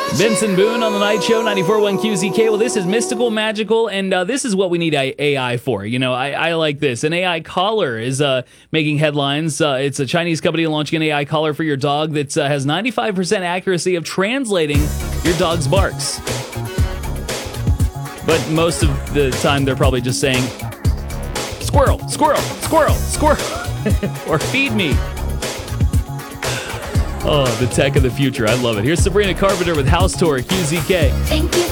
Benson Boone on the Night Show, 94.1 QZK. Well, this is mystical, magical, and this is what we need AI for. You know, I like this. An AI collar is making headlines. It's a Chinese company launching an AI collar for your dog that has 95% accuracy of translating your dog's barks. But most of the time, they're probably just saying, squirrel, squirrel, squirrel, squirrel, or feed me. Oh, the tech of the future. I love it. Here's Sabrina Carpenter with House Tour, QZK. Thank you.